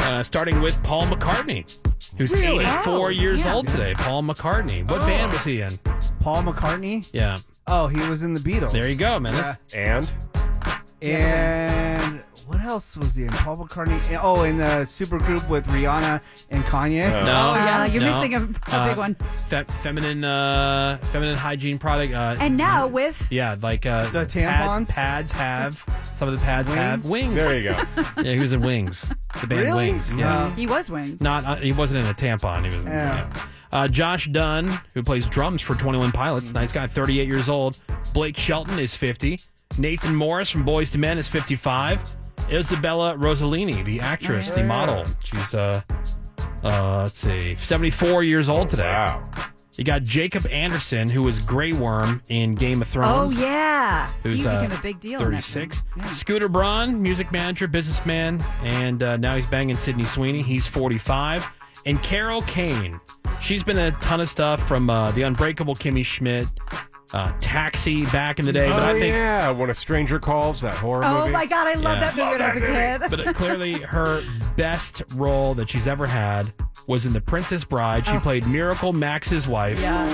Starting with Paul McCartney, who's 84 years old today. Paul McCartney. What band was he in? Paul McCartney? Yeah. Oh, he was in the Beatles. There you go, man. Yeah. And what else was he in? Paul McCartney. Oh, in the supergroup with Rihanna and Kanye. You're missing a big one. Feminine hygiene product. And now with the tampons. Pads have some of the pads have wings. There you go. Yeah, he was in Wings. The band Really? Wings. Yeah. he was Wings. He wasn't in a tampon. He was. Josh Dunn, who plays drums for 21 Pilots, nice guy, 38 years old. Blake Shelton is 50. Nathan Morris from Boyz II Men is 55. Isabella Rossellini, the actress, the model, she's 74 years old today. Wow. You got Jacob Anderson, who was Grey Worm in Game of Thrones. Oh, yeah. Who's, he became a big deal. 36. In that Scooter Braun, music manager, businessman, and now he's banging Sydney Sweeney. He's 45. And Carol Kane. She's been in a ton of stuff from The Unbreakable Kimmy Schmidt, Taxi back in the day. But I think When a Stranger Calls, that horror movie. Oh, my God. I love that movie when I was a kid. But clearly her best role that she's ever had was in The Princess Bride. She played Miracle Max's wife. Yeah.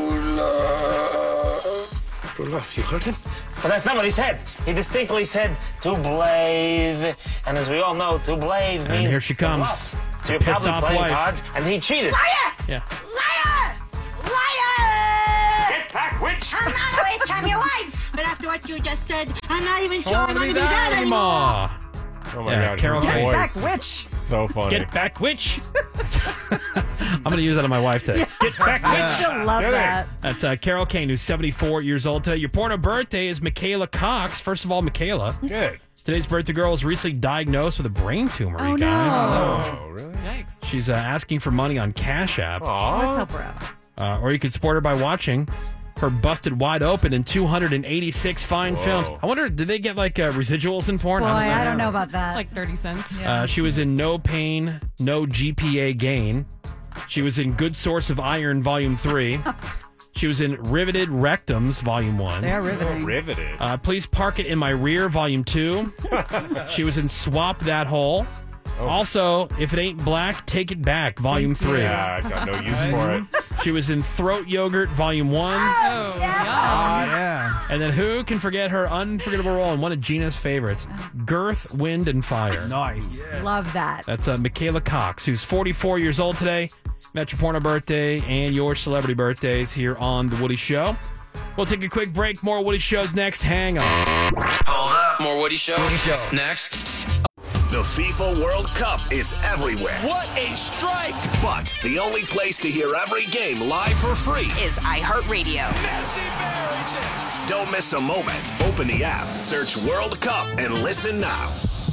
True love, you heard him? But that's not what he said. He distinctly said to blave. And as we all know, to blave means And here she comes. love. So you're Pissed probably off playing wife. cards, and he cheated. Liar! Yeah. Liar! Liar! Get back, witch! I'm not a witch, I'm your wife. But after what you just said, I'm not even sure I want to be that anymore. Oh my Yeah, God, Carol her Kane. voice. Get back, witch. So funny. Get back, witch. I'm going to use that on my wife today. Get back, witch. She'll love that. That's Carol Kane, who's 74 years old today. Your porno birthday is Michaela Cox. First of all, Michaela. Good. Today's birthday girl was recently diagnosed with a brain tumor, you no. guys. Oh, really? Yikes. She's asking for money on Cash App. Let's help her out. Or you can support her by watching her busted wide open in 286 fine films. I wonder, did they get residuals in porn? Boy, I don't know about that. Like 30 cents. She was in No Pain, No GPA Gain. She was in Good Source of Iron, Volume 3. She was in Riveted Rectums, Volume 1. They are riveting. Riveted. Please Park It in My Rear, Volume 2. She was in Swap That Hole. Also, If It Ain't Black, Take It Back, Volume 3. Yeah, I got no use for it. She was in Throat Yogurt, Volume 1. Oh, Yeah. And then who can forget her unforgettable role in one of Gina's favorites, Girth, Wind, and Fire. Nice. Love that. That's Michaela Cox, who's 44 years old today. That's your porno birthday and your celebrity birthdays here on The Woody Show. We'll take a quick break. More Woody Shows next. Hang on. Hold up. More Woody Show. Next. The FIFA World Cup is everywhere. What a strike! But the only place to hear every game live for free Is iHeartRadio. Don't miss a moment. Open the app, search World Cup, and listen now.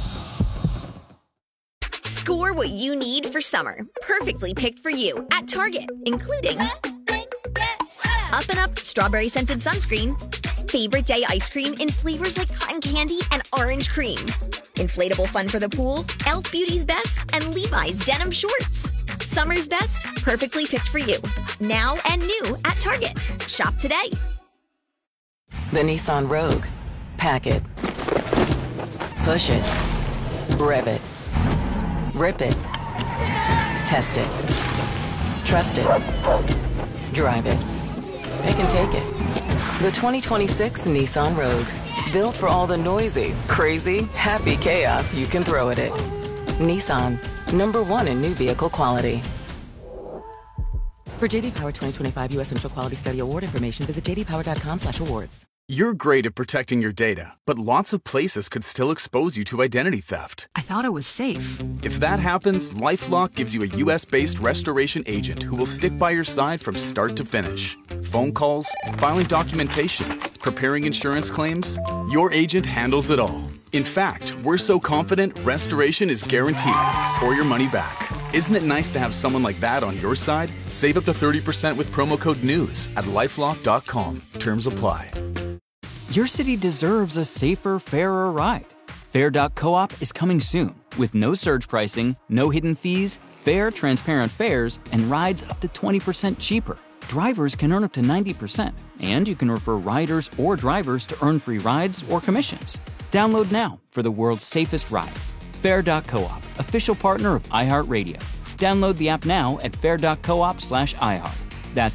Score what you need for summer. Perfectly picked for you at Target, including Up and Up Strawberry Scented Sunscreen, Favorite Day Ice Cream in flavors like cotton candy and orange cream, inflatable fun for the pool, Elf Beauty's Best, and Levi's Denim Shorts. Summer's best, perfectly picked for you. Now and new at Target. Shop today. The Nissan Rogue. Pack it. Push it. Rev it. Rip it. Test it. Trust it. Drive it. It can take it. The 2026 Nissan Rogue. Built for all the noisy, crazy, happy chaos you can throw at it. Nissan. #1 in new vehicle quality. For JD Power 2025 U.S. Initial Quality Study Award information, visit jdpower.com/awards. You're great at protecting your data, but lots of places could still expose you to identity theft. I thought it was safe. If that happens, LifeLock gives you a U.S.-based restoration agent who will stick by your side from start to finish. Phone calls, filing documentation, preparing insurance claims, your agent handles it all. In fact, we're so confident restoration is guaranteed or your money back. Isn't it nice to have someone like that on your side? Save up to 30% with promo code NEWS at LifeLock.com. Terms apply. Your city deserves a safer, fairer ride. Fair.coop is coming soon with no surge pricing, no hidden fees, fair, transparent fares, and rides up to 20% cheaper. Drivers can earn up to 90%, and you can refer riders or drivers to earn free rides or commissions. Download now for the world's safest ride. Fair.coop, official partner of iHeartRadio. Download the app now at fair.coop/iHeart. That's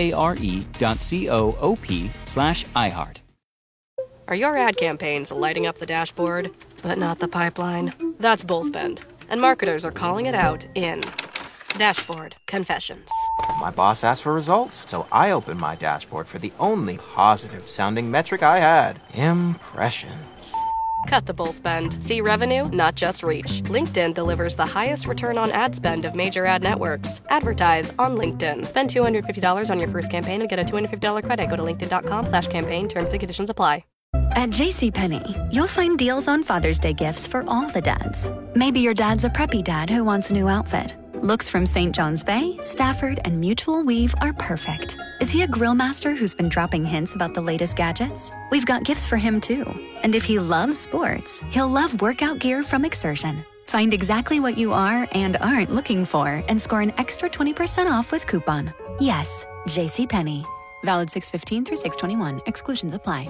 FARE.coop/iHeart. Are your ad campaigns lighting up the dashboard, but not the pipeline? That's Bullspend, and marketers are calling it out in Dashboard Confessions. My boss asked for results, so I opened my dashboard for the only positive-sounding metric I had: impressions. Cut the bull spend. See revenue, not just reach. LinkedIn delivers the highest return on ad spend of major ad networks. Advertise on LinkedIn. Spend $250 on your first campaign and get a $250 credit. Go to linkedin.com/campaign. Terms and conditions apply. At JCPenney, you'll find deals on Father's Day gifts for all the dads. Maybe your dad's a preppy dad who wants a new outfit. Looks from St. John's Bay, Stafford, and Mutual Weave are perfect. Is he a grill master who's been dropping hints about the latest gadgets? We've got gifts for him too. And if he loves sports, he'll love workout gear from Exertion. Find exactly what you are and aren't looking for and score an extra 20% off with coupon. Yes, JCPenney. Valid 6/15 through 6/21. Exclusions apply.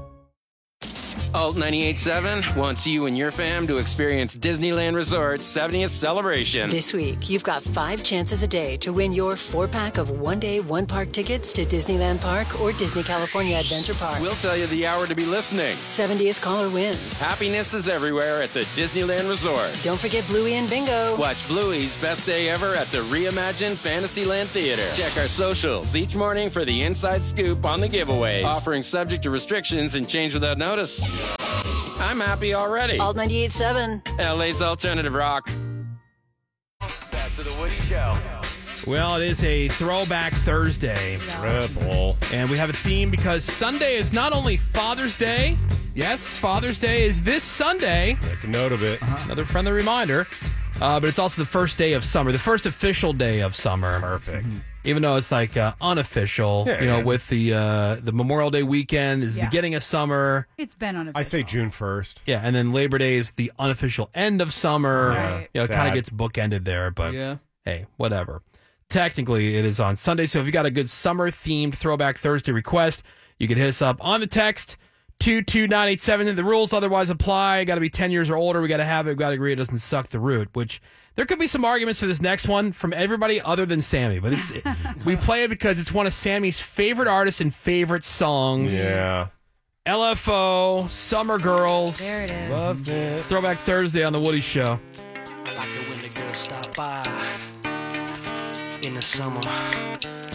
Alt 98.7 wants you and your fam to experience Disneyland Resort's 70th celebration. This week, you've got 5 chances a day to win your 4-pack of one-day, one-park tickets to Disneyland Park or Disney California Adventure Park. We'll tell you the hour to be listening. 70th caller wins. Happiness is everywhere at the Disneyland Resort. Don't forget Bluey and Bingo. Watch Bluey's best day ever at the reimagined Fantasyland Theater. Check our socials each morning for the inside scoop on the giveaways. Offering subject to restrictions and change without notice. I'm happy already. Alt 98.7. LA's alternative rock. Back to the Woody Show. Well, it is a Throwback Thursday. Red Bull. And we have a theme because Sunday is not only Father's Day. Yes, Father's Day is this Sunday. Make a note of it. Another friendly reminder. But it's also the first day of summer, the first official day of summer. Perfect. Even though it's like unofficial, with the Memorial Day weekend is the beginning of summer. It's been unofficial. I say June 1st. Yeah, and then Labor Day is the unofficial end of summer. Right. It kind of gets bookended there, but hey, whatever. Technically, it is on Sunday, so if you got a good summer-themed Throwback Thursday request, you can hit us up on the text 22987. The rules otherwise apply. Got to be 10 years or older. We got to have it. We got to agree it doesn't suck the root, which there could be some arguments for this next one from everybody other than Sammy. But we play it because it's one of Sammy's favorite artists and favorite songs. Yeah. LFO, Summer Girls. There it is. Loves it. Throwback Thursday on The Woody Show. I like it when the girls stop by in the summer.